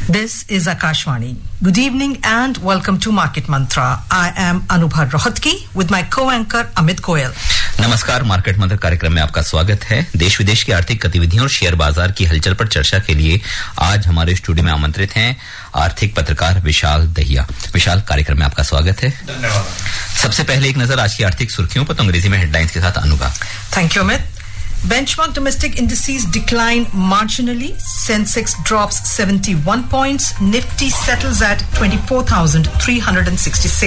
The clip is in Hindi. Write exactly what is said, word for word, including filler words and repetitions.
This is Akashvani. Good evening and welcome to Market Mantra. I am Anubha Rohatgi with my co-anchor Amit Goyal. नमस्कार, मार्केट मंत्र कार्यक्रम में आपका स्वागत है। देश विदेश की आर्थिक गतिविधियों और शेयर बाजार की हलचल पर चर्चा के लिए आज हमारे स्टूडियो में आमंत्रित हैं आर्थिक पत्रकार विशाल दहिया। विशाल, कार्यक्रम में आपका स्वागत है। धन्यवाद। सबसे पहले एक नजर आज की आर्थिक सुर्खियों पर, तो अंग्रेजी में हेडलाइंस के साथ Anubha. Thank you, Amit. Benchmark domestic indices decline marginally. Sensex drops seventy-one points. Nifty settles at twenty-four thousand three hundred sixty-six.